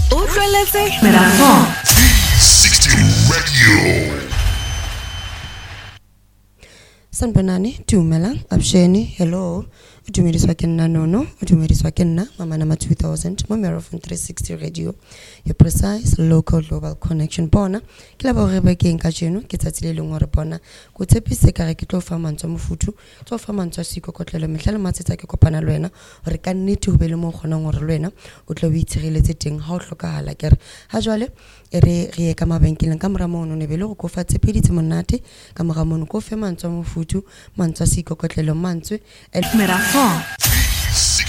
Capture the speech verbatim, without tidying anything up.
Utlweletse Merafo sixty Radio. Sanbanani, Tumela, Absheni, hello. Utumidiswa kenna nono, utumidiswa kenna, Mama Nama two thousand, Mamero from three sixty Radio. Your precise local global connection bona. Kila ba re ba ke nka jeno, ke tsatsile le ngore bona. Go tshepise ka re ke tlo fa mantswa mofutu, tlo fa mantswa siko kotlelo mehlale matsetsa ke kopana le wena, re ka nnete ho be le mo gona ngore le wena, o tlo itshireletse teng ha o hlokahala kere. Ha jwale re re ka mabenkeleng ka mora mono ne be le go go fa tshepeditse monate, ka mora mono go fe mantswa mofutu, mantswa siko kotlelo mantswe Merafo